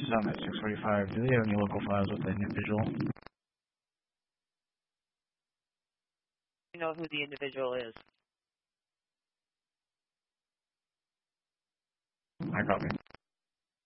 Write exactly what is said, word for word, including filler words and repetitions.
is on at six forty-five. Do they have any local files with the individual? You know who the individual is. I copy.